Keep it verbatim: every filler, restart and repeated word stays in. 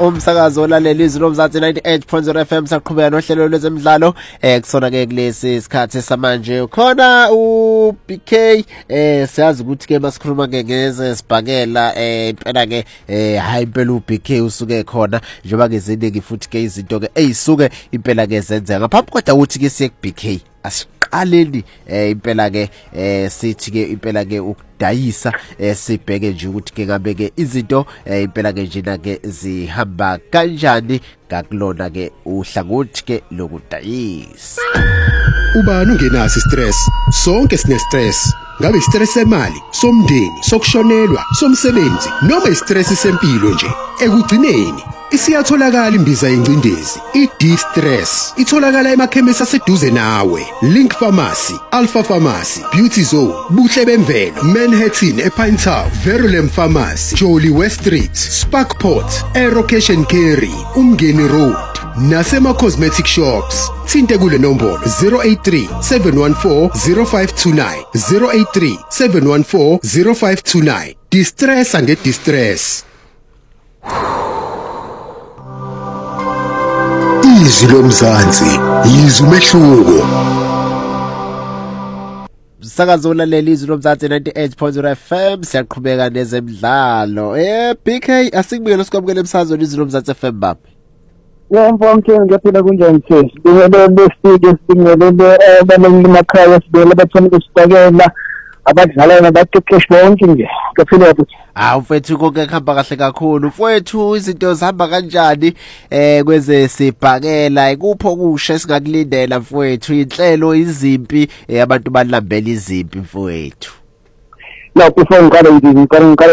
umsakazo olaleli izwi lomzansi ninety-eight point zero F M saqhubeka nohlelo lwezemidlalo eh kusona ke kulesi isikhathi samanje khona u B K eh siyazi ukuthi ke masikhuluma ke ngeze sibhakela eh impela ke eh hayi impela u B K usuke khona njengoba ke ziningi futhi ke izinto ke ezisuke impela ke zenzeka ngaphambi kodwa ukuthi ke siye ku B K asiqaleni eh impela ke eh sithi ke impela ke ukudayisa eh sibheke nje ukuthi ke ngabe ke izinto eh impela ke njena ke zihamba kanjani ngakulona ke uhlangothi ke lokudayisa. Ubani ungenaso stress? Sonke sine stress. Ngabe stress semali, somndeni, sokushonelwa, somsebenzi noma istress sempilo nje. Ekugcineni isiyatholakala imbiza yencindezi i-D-Stress itholakala emakhemisi aseduze nawe. Link Pharmacy, Alpha Pharmacy, Beauty Zone, Buhle Bemvelo, Manhattan ePinetown, Verulam Pharmacy, Jolly West Street, Sparkport, Aero Cash and Carry, Umngeni Road nasema cosmetic shops. Thinte kule nombolo zero eight three, seven one four, zero five two nine zero eight three, seven one four, zero five two nine. Distress and distress. Izwi lomzansi izwi umehluko. Sakazo olaleli izwi lomzansi ninety-eight point zero F M siyaqhubeka nezemidlalo. Eh B K asikubuyele sikwamukele emsazweni izwi lomzansi F M baba. Yebo mtheni ngiyaphila kunjani sisi? Ngibele besike singele abaningi emakhaya sibele bathona ukusibhakela abadlala nabaqeqeshi bonke nje. Ngiyaphila ukuthi ah mfethu konke kuhamba kahle kakhulu. Mfethu izinto zihamba kanjani eh kweze sibhakela ikupho okusha singakulindela mfethu inhlelo izimpi abantu balambela izimpi mfethu. La kufona ngale ngikho ngikho